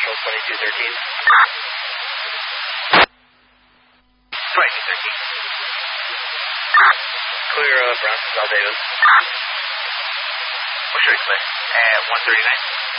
Central 2213. 2213. Clear Brown South Davis. What should we clear? 139.